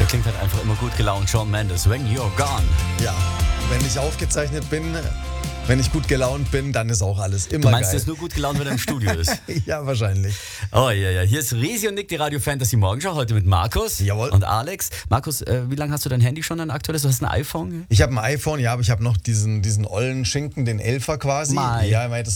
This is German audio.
klingt halt einfach immer gut gelaunt. Shawn Mendes, When You're Gone. Ja, wenn ich aufgezeichnet bin, wenn ich gut gelaunt bin, dann ist auch alles immer Du meinst, geil. du bist nur gut gelaunt, wenn er im Studio ist? Ja, wahrscheinlich. Oh ja, ja. Hier ist Resi und Nick, die Radio Fantasy Morgenschau, heute mit Markus Jawohl. und Alex. Markus, wie lange hast du dein Handy schon, ein aktuelles? Du hast ein iPhone? Ich habe ein iPhone, ja, aber ich habe noch diesen ollen Schinken, den 11er quasi. Mei. Ja, weil das